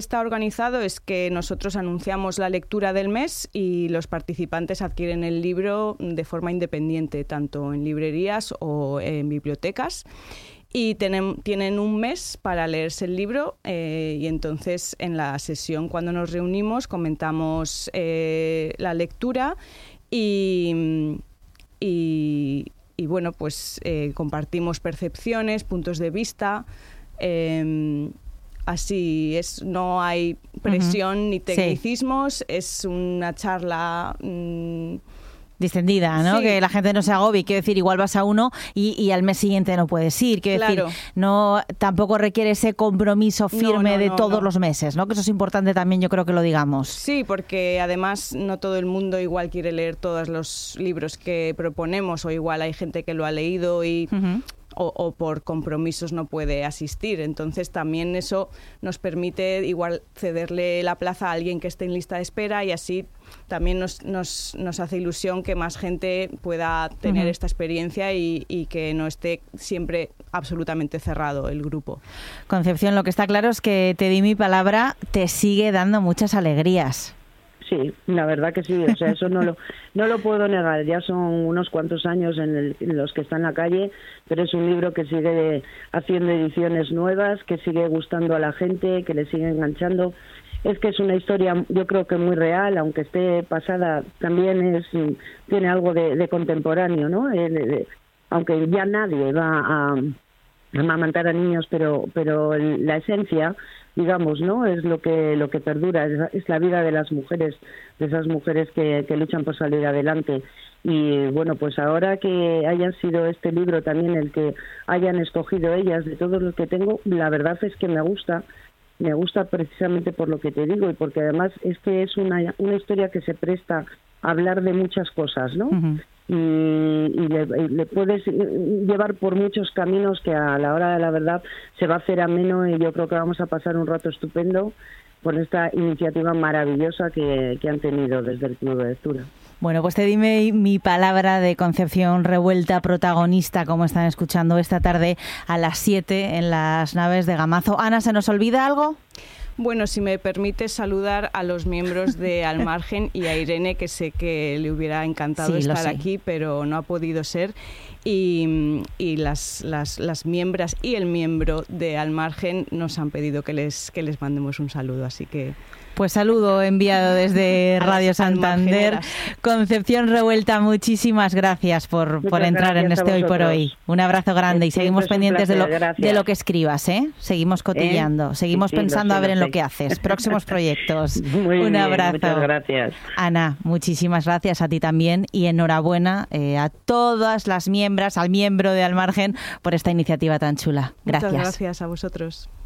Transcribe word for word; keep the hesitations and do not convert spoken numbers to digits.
Está organizado es que nosotros anunciamos la lectura del mes y los participantes adquieren el libro de forma independiente, tanto en librerías o en bibliotecas. Y tienen, tienen un mes para leerse el libro eh, y entonces en la sesión, cuando nos reunimos, comentamos eh, la lectura y, y, y bueno, pues eh, compartimos percepciones, puntos de vista. Eh, así es, no hay presión uh-huh. ni tecnicismos, sí. Es una charla... Mmm, distendida, ¿no? Sí. Que la gente no se agobie. Quiero decir, igual vas a uno y, y al mes siguiente no puedes ir. Quiero claro. decir, no, tampoco requiere ese compromiso firme no, no, de no, todos no. los meses, ¿no? Que eso es importante también, yo creo que lo digamos. Sí, porque además no todo el mundo igual quiere leer todos los libros que proponemos, o igual hay gente que lo ha leído y... Uh-huh. O, o por compromisos no puede asistir. Entonces también eso nos permite igual cederle la plaza a alguien que esté en lista de espera y así también nos, nos, nos hace ilusión que más gente pueda tener uh-huh. esta experiencia y, y que no esté siempre absolutamente cerrado el grupo. Concepción, lo que está claro es que Te di mi palabra te sigue dando muchas alegrías. Sí, la verdad que sí, o sea, eso no lo no lo puedo negar, ya son unos cuantos años en, el, en los que está en la calle, pero es un libro que sigue haciendo ediciones nuevas, que sigue gustando a la gente, que le sigue enganchando. Es que es una historia, yo creo que muy real, aunque esté pasada, también es tiene algo de, de contemporáneo, ¿no? De, de, aunque ya nadie va a, a amamantar a niños, pero pero la esencia, digamos, ¿no? Es lo que lo que perdura, es, es la vida de las mujeres, de esas mujeres que, que luchan por salir adelante. Y bueno, pues ahora que hayan sido este libro también el que hayan escogido ellas, de todos los que tengo, la verdad es que me gusta, me gusta precisamente por lo que te digo y porque además es que es una, una historia que se presta a hablar de muchas cosas, ¿no? Uh-huh. Y, y, le, y le puedes llevar por muchos caminos que a la hora de la verdad se va a hacer ameno y yo creo que vamos a pasar un rato estupendo con esta iniciativa maravillosa que, que han tenido desde el Club de Lectura. Bueno, pues te dime mi palabra de Concepción Revuelta, protagonista, como están escuchando esta tarde a las siete en las naves de Gamazo. Ana, ¿se nos olvida algo? Bueno, si me permite saludar a los miembros de Al Margen y a Irene, que sé que le hubiera encantado sí, estar aquí, pero no ha podido ser. Y, y las, las, las miembros y el miembro de Al Margen nos han pedido que les, que les mandemos un saludo, así que... Pues saludo enviado desde Radio Santander. Concepción Revuelta, muchísimas gracias por, por entrar en este Hoy por Hoy. Un abrazo grande y seguimos pendientes de lo, de lo que escribas, ¿eh? Seguimos cotilleando, ¿Eh? seguimos sí, sí, pensando sé, a ver en sé. lo que haces. Próximos proyectos. Muy Un bien, abrazo. Muchas gracias. Ana, muchísimas gracias a ti también y enhorabuena eh, a todas las miembros, al miembro de Al Margen por esta iniciativa tan chula. Gracias. Muchas gracias a vosotros.